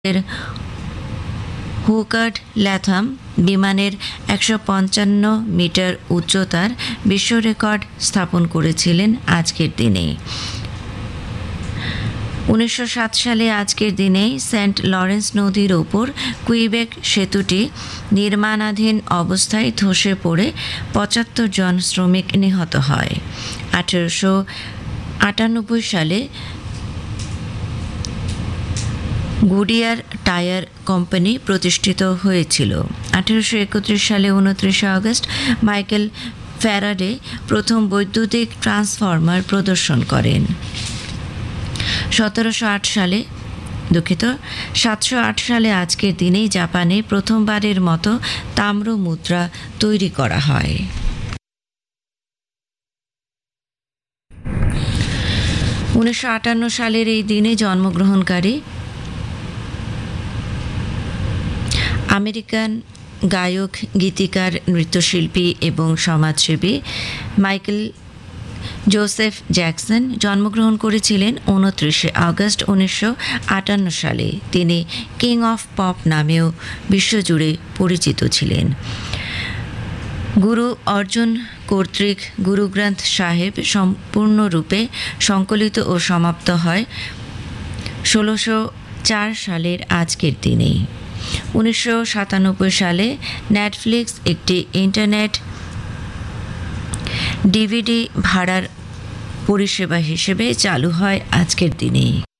এর হুকার্ট ল্যাথাম বিমানের ১৫৫ মিটার উচ্চতার বিশ্ব রেকর্ড স্থাপন করেছিলেন আজকের দিনে। ১৯০৭ সালে আজকের দিনেই সেন্ট লরেন্স নদীর ওপর কুইবেক সেতুটি নির্মাণাধীন অবস্থায় ধসে পড়ে ৭৫ জন শ্রমিক নিহত হয়। ১৮৯৮ সালে গুডিয়ার টায়ার কোম্পানি প্রতিষ্ঠিত হয়েছিল। ১৮৩১ সালে ২৯ আগস্ট মাইকেল ফ্যারাডে প্রথম বৈদ্যুতিক ট্রান্সফর্মার প্রদর্শন করেন। ৭০৮ সালে আজকের দিনেই জাপানে প্রথমবারের মতো তাম্র মুদ্রা তৈরি করা হয়। ১৯৫৮ সালের এই দিনে জন্মগ্রহণকারী আমেরিকান গায়ক, গীতিকার, নৃত্যশিল্পী এবং সমাজসেবী মাইকেল জোসেফ জ্যাকসন জন্মগ্রহণ করেছিলেন ২৯ আগস্ট ১৯৫৮ সালে। তিনি কিং অফ পপ নামেও বিশ্বজুড়ে পরিচিত ছিলেন। গুরু অর্জুন কর্তৃক গুরু গ্রন্থ সাহেব সম্পূর্ণরূপে সংকলিত ও সমাপ্ত হয় ১৬০৪ সালের আজকের দিনেই। ১৯৯৭ সালে নেটফ্লিক্স একটি ইন্টারনেট ডিভিডি ভাড়ার পরিষেবা হিসেবে চালু হয় আজকের দিনেই।